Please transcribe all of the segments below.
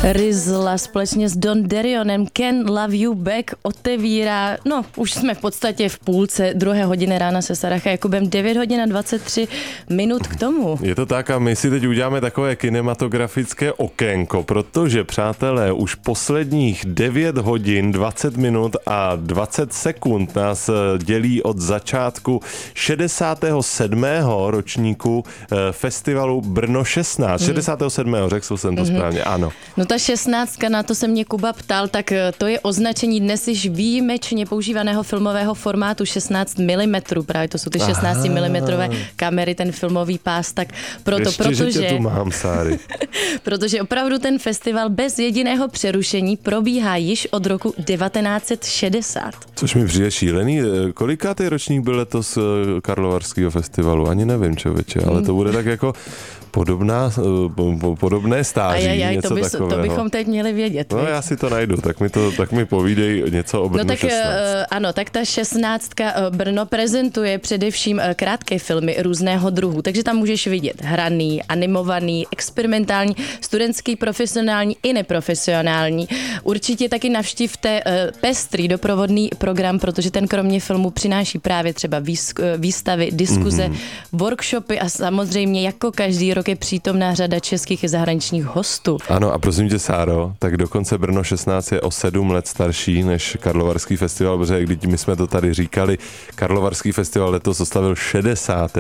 Rizla společně s Don Darionem Can Love You Back otevírá, už jsme v podstatě v půlce 2. hodiny rána se Saracha Jakubem, 9 hodin a 23 minut k tomu. Je to tak a my si teď uděláme takové kinematografické okénko, protože, přátelé, už posledních 9 hodin, 20 minut a 20 sekund nás dělí od začátku 67. ročníku festivalu Brno 16. 67. řekl jsem to správně, ano. No ta 16, na to se mě Kuba ptal, tak to je označení dnes již výjimečně používaného filmového formátu 16 mm, právě to jsou ty 16 mm kamery, ten filmový pás, tak protože že tě tu mám, Sáry. Protože opravdu ten festival bez jediného přerušení probíhá již od roku 1960. Což mi přijde šílený. Kolikátý ročník byl letos Karlovarského festivalu? Ani nevím, člověče, ale to bude tak jako podobné stáří, něco takového. To bychom teď měli vědět. No, já si to najdu, tak mi povídej něco o Brnu 16. Ano, tak ta 16 Brno prezentuje především krátké filmy různého druhu, takže tam můžeš vidět hraný, animovaný, experimentální, studentský, profesionální i neprofesionální. Určitě taky navštivte pestrý doprovodný program, protože ten kromě filmu přináší právě třeba výstavy, diskuze, workshopy a samozřejmě jako každý rok je přítomná řada českých i zahraničních hostů. Ano a prosím tě, Sáro, tak dokonce Brno 16 je o 7 let starší než Karlovarský festival, protože když my jsme to tady říkali, Karlovarský festival letos oslavil 60.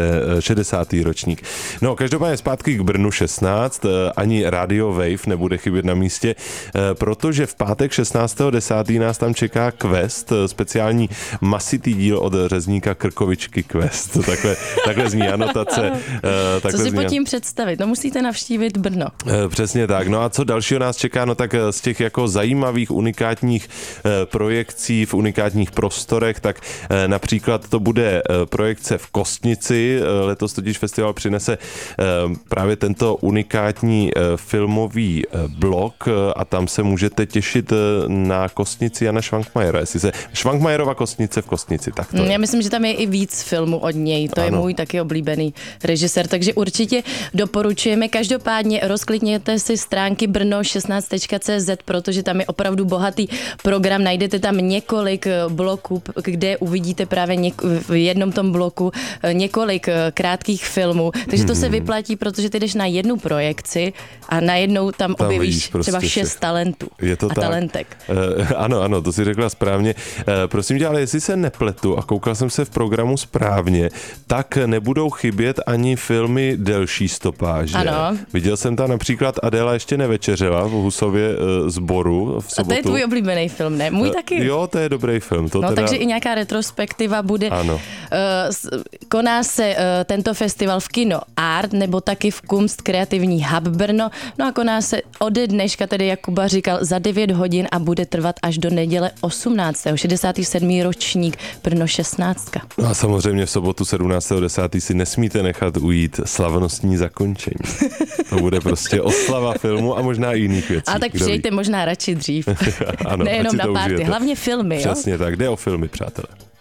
ročník. No, každopádně zpátky k Brnu 16, ani Radio Wave nebude chybět na místě, protože v pátek 16.10. nás tam čeká Quest, speciální masitý díl od řezníka Krkovičky Quest. Takhle zní anotace. Co si pod tím představit? No musíte navštívit Brno. Přesně tak. No a co dalšího nás čeká? No tak z těch jako zajímavých unikátních projekcí v unikátních prostorech, tak například to bude projekce v Kostnici. Letos totiž festival přinese právě tento unikátní filmový blok a tam se můžete těšit na Kostnici Jana Švankmajera. Jestli se Švankmajerova Kostnice v Kostnici, tak to je. Já myslím, že tam je i víc filmů od něj. To je můj taky oblíbený režisér, takže určitě doporučujeme. Každopádně rozklikněte si stránky brno16.cz, protože tam je opravdu bohatý program. Najdete tam několik bloků, kde uvidíte právě v jednom tom bloku několik krátkých filmů. Takže to se vyplatí, protože ty jdeš na jednu projekci a najednou tam objevíš prostě třeba 6 talentů a talentek. Ano, to si řekla správně. Prosím tě, ale jestli se nepletu a koukal jsem se v programu správně, tak nebudou chybět ani filmy delší stopáže. Ano. Viděl jsem tam například Adéla ještě nevečeřela v Husově Sboru v sobotu. A to je tvůj oblíbený film, ne? Můj taky. Jo, to je dobrý film. Takže i nějaká retrospektiva bude. Ano. Koná se tento festival v Kino Art nebo taky v Kunst kreativní hub Brno. No a koná se ode dneška, tedy jak Kuba říkal, za 9 hodin a bude trvat až do neděle 18. 67. ročník Brno 16. No a samozřejmě v sobotu 17.10. si nesmíte nechat ujít slavnostní zakončení. To bude prostě oslava filmu a možná i jiných věcí. A tak přijďte možná radši dřív. Ano, nejenom na párty, hlavně filmy. Přesně tak, jde o filmy, přátelé.